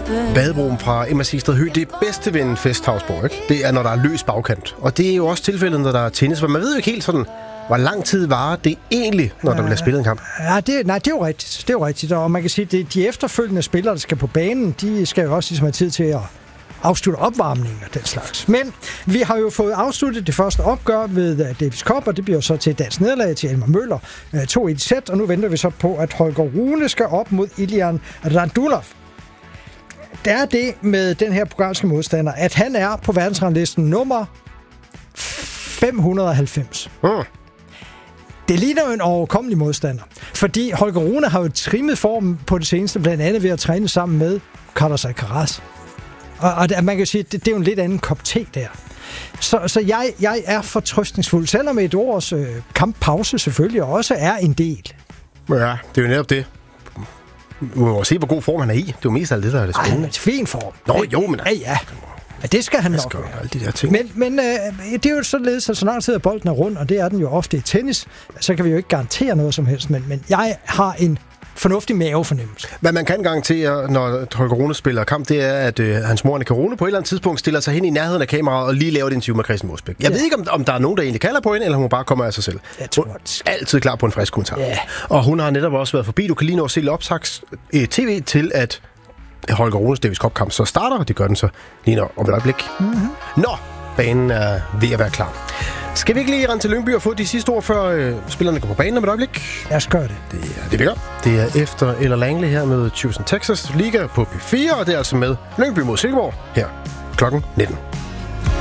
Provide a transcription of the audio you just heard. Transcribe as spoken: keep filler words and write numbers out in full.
Badebroen fra M S C Stradhøj, det er bedste ved en festhavsborg, ikke? Det er, når der er løs bagkant. Og det er jo også tilfældet, når der er tennis, for man ved jo ikke helt sådan, hvor lang tid varer det egentlig, når der bliver spillet en kamp. Ja, det, nej, det er jo rigtigt. Det er jo rigtigt. Og man kan sige, at de efterfølgende spillere, der skal på banen, de skal jo også ligesom have tid til at afslutte opvarmningen og den slags. Men vi har jo fået afsluttet det første opgør ved uh, Davis Cup, og det bliver så til dansk nederlag til Elmar Møller. Uh, to et sæt, og nu venter vi så på, at Holger Rune skal op mod Iljan Radulov. Der er det med den her bulgarske modstander, at han er på verdensranglisten nummer fem hundrede og halvfems. Mm. Det ligner jo en overkommelig modstander, fordi Holger Rune har jo trimmet formen på det seneste, blandt andet ved at træne sammen med Carlos Alcaraz. Og, og man kan sige, at det, det er jo en lidt anden kop te der. Så, så jeg, jeg er fortrøstningsfuld, selvom et års øh, kamppause selvfølgelig også er en del. Ja, det er jo netop det. Vi må se, hvor god form han er i. Det er jo mest af det, der er det spændende. Ej, fin form. Nå, jo, men... Ja, ja. Ja, det skal han nok. Alle de der ting. Men, men øh, det er jo således, at så lang tid at bolden er rund, og det er den jo ofte i tennis, så kan vi jo ikke garantere noget som helst, men, men jeg har en fornuftig mavefornemmelse. Hvad man kan garantere, når Holger Rune spiller kamp, det er, at øh, hans mor, Annika Rune, på et eller andet tidspunkt stiller sig hen i nærheden af kameraet og lige laver et interview med Christian Mosbæk. Jeg ja. ved ikke, om, om der er nogen, der egentlig kalder på hende, eller hun bare kommer af sig selv. Jeg tror, hun er altid klar på en frisk kommentar. Ja. Og hun har netop også været forbi. Du kan lige nå at se optags øh, tv til, at Holger Runes Davis Cup-kamp så starter, og det gør den så lige når om et øjeblik. Mm-hmm. Nå, banen er ved at være klar. Skal vi ikke lige rende til Lyngby og få de sidste ord, før øh, spillerne går på banen om et øjeblik? Lad os gøre det. Det er det, vi gør. Det er efter eller Langley her med Houston Texas Liga på P fire, og det er altså med Lyngby mod Silkeborg her klokken nitten.